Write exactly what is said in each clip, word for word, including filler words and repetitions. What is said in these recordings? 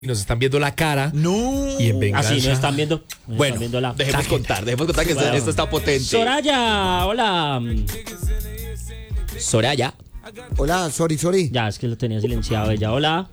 nos están viendo la cara. No. Y en venganza. Así no están viendo. No Bueno, están viendo la... dejemos contar, dejemos contar que Bueno. esto, esto está potente. Soraya, hola. Soraya. Hola, sorry, sorry. Ya, es que lo tenía silenciado ella. Hola.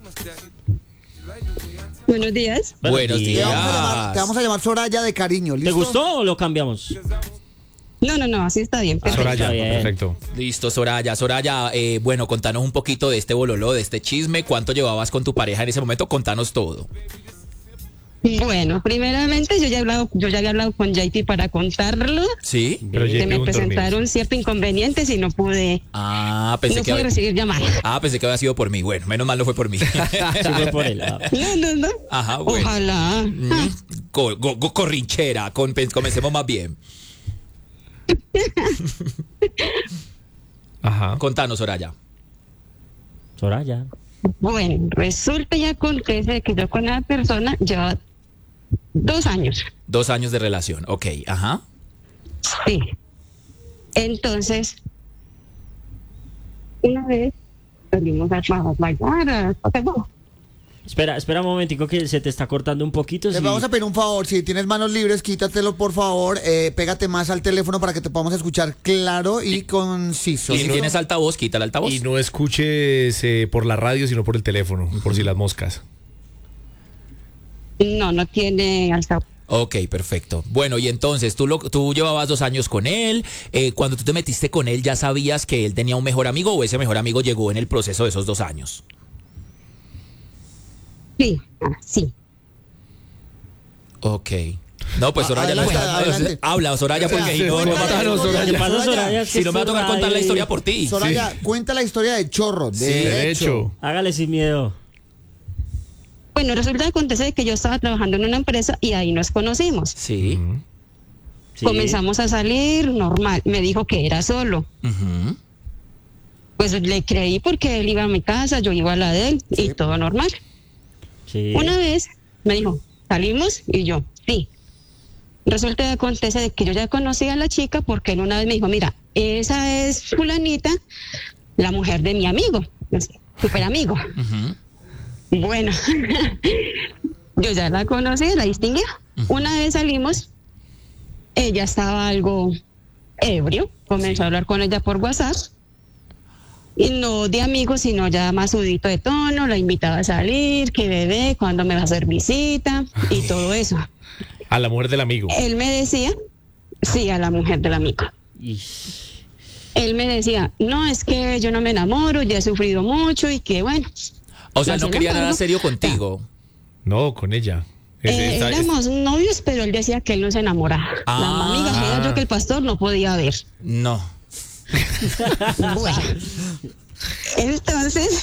Buenos días. Buenos Te días. vamos, a llamar, te vamos a llamar Soraya de cariño, ¿listo? ¿Te gustó o lo cambiamos? No, no, no, así está bien. Perfecto. Soraya, Está bien. perfecto. Listo, Soraya. Soraya, eh, bueno, contanos un poquito de este bololo, de este chisme. ¿Cuánto llevabas con tu pareja en ese momento? Contanos todo. Bueno, primeramente yo ya he hablado, yo ya había hablado con J P para contarlo. ¿Sí? Pero Que J P me un presentaron dormido. ciertos inconvenientes y no pude, Ah, pensé no que pude había... recibir llamadas. Ah, pensé que había sido por mí. Bueno, menos mal no fue por mí. Sí, fue por él. ah. No, no, no. Ajá, bueno. Ojalá. Mm, co- go- go- corrinchera. Con- comencemos más bien. Ajá. Contanos, Soraya. Soraya. Bueno, resulta y acontece que yo con la persona llevaba dos años. Dos años de relación. Ok, ajá. Sí. Entonces, una vez salimos a a bailar, a Pokémon. Espera, espera un momentico que se te está cortando un poquito. Te sí. vamos a pedir un favor, si tienes manos libres, quítatelo por favor, eh, pégate más al teléfono para que te podamos escuchar claro y conciso. Y si ¿listo? tienes altavoz, quita el altavoz. Y no escuches eh, por la radio, sino por el teléfono, por si las moscas. No, no tiene altavoz. Ok, perfecto. Bueno, y entonces tú, lo, tú llevabas dos años con él. Eh, cuando tú te metiste con él, ¿ya sabías que él tenía un mejor amigo o ese mejor amigo llegó en el proceso de esos dos años? Sí, ah, sí. Ok. No, pues Ah, Soraya no adelante, está. adelante. Habla, Soraya, porque si no, no va a tocar- Contanos, ¿Qué Soraya. pasa, Soraya? Es que si no me va a esto tocar contar la radio- historia por ti. Soraya, cuenta la historia de Chorro, de, Sí, De hecho. hecho. Hágale sin miedo. Bueno, resulta que acontece que yo estaba trabajando en una empresa y ahí nos conocimos. Sí. Ujú. Sí. Comenzamos a salir normal. Me dijo que era solo. Ujú. Pues le creí porque él iba a mi casa, yo iba a la de él y todo normal. Sí. Una vez me dijo, ¿salimos? Y yo, sí. Resulta que acontece de que yo ya conocía a la chica porque él una vez me dijo, mira, esa es fulanita, la mujer de mi amigo, súper amigo. Ujú. Bueno, yo ya la conocí, la distinguía. Una vez salimos, ella estaba algo ebrio, comenzó a hablar con ella por WhatsApp. Y no de amigos, sino ya más sudito de tono, la invitaba a salir, que bebé, cuándo me va a hacer visita y todo eso. A la mujer del amigo. Él me decía, sí, a la mujer del amigo. Ish. Él me decía, no, es que yo no me enamoro, ya he sufrido mucho y que bueno. O sea, Más no sin quería nada embargo, serio contigo. No, con ella. Es- Eh, esta- es- éramos novios, pero él decía que él no se enamoraba. Ah. La amiga era yo que el pastor no podía ver. No. Bueno, entonces,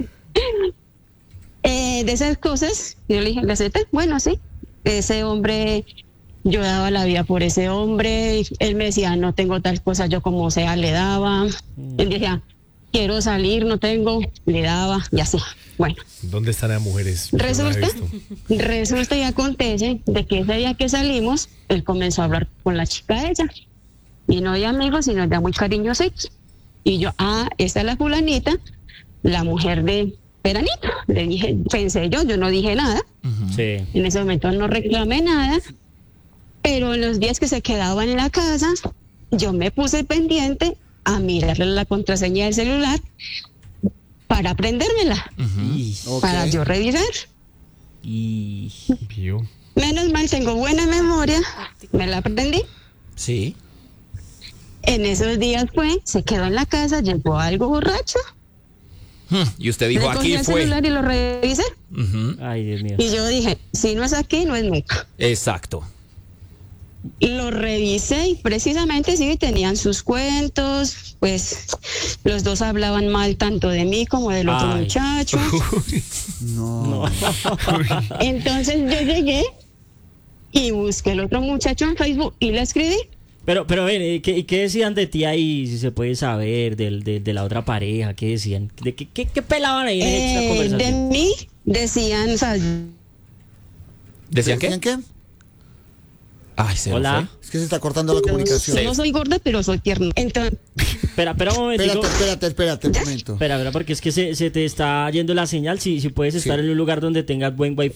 eh, de esas cosas, yo le dije, ¿le acepté? Bueno, sí. Ese hombre, yo daba la vida por ese hombre. Él me decía, no tengo tal cosa, yo como sea le daba. Él decía, quiero salir, no tengo, le daba y así. Bueno, ¿Dónde están las mujeres? Yo no la he resulta, visto. resulta y acontece de que ese día que salimos, él comenzó a hablar con la chica de ella. Y no de amigos, sino ya muy cariñositos. Y yo, ah, esta es la fulanita, la mujer de Peranito. Le dije, pensé yo, yo no dije nada. Sí. En ese momento no reclamé nada. Pero en los días que se quedaba en la casa, yo me puse pendiente a mirarle la contraseña del celular para aprendérmela, Ish. Ok. para yo revisar. Ish. Vio. Menos mal, tengo buena memoria, me la aprendí. Sí. En esos días fue, se quedó en la casa, llegó algo borracho. Hmm, Y usted dijo, le cogí aquí el fue. celular y lo revisé. Ujú. Ay, Dios mío. Y yo dije, si no es aquí, no es nunca. Exacto. Y lo revisé y precisamente sí tenían sus cuentos, pues los dos hablaban mal tanto de mí como del otro Ay. muchacho. No. Entonces yo llegué y busqué el otro muchacho en Facebook y le escribí. Pero, pero ven, eh, ¿qué, qué decían de ti ahí, si se puede saber, del, de, de la otra pareja? ¿Qué decían? ¿De qué, qué, qué pelaban ahí en esa Eh, de conversación? mí decían, o sea, ¿Decían qué? ¿Decían qué? Ay, se me Hola. fue. Es que se está cortando la comunicación. No soy gorda, pero soy tierna. Entonces, Espera, espera un momento. Espérate, espérate, espérate un momento. Espera, espera, porque es que se, se te está yendo la señal. Si, si puedes estar Sí. en un lugar donde tengas buen wifi